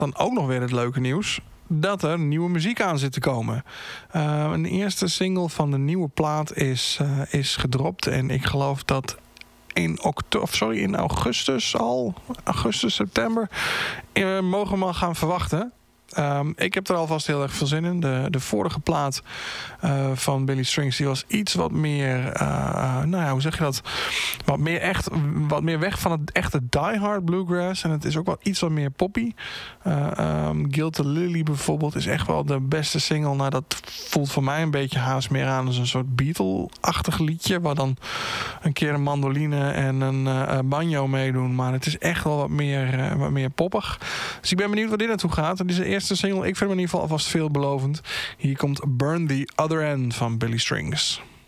dan ook nog weer het leuke nieuws dat er nieuwe muziek aan zit te komen. Een eerste single van de nieuwe plaat is gedropt. En ik geloof dat in augustus, september, mogen we al gaan verwachten. Ik heb er alvast heel erg veel zin in. De vorige plaat van Billy Strings, die was iets wat meer, hoe zeg je dat? Wat meer weg van het echte die-hard bluegrass. En het is ook wel iets wat meer poppy. Guilt the Lily bijvoorbeeld is echt wel de beste single. Nou, dat voelt voor mij een beetje haast meer aan als een soort Beatle-achtig liedje, waar dan een keer een mandoline en een banjo meedoen. Maar het is echt wel wat meer poppig. Dus ik ben benieuwd waar dit naartoe gaat. Het is de eerste single. Ik vind hem in ieder geval alvast veelbelovend. Hier komt Burn the Other End van Billy Strings.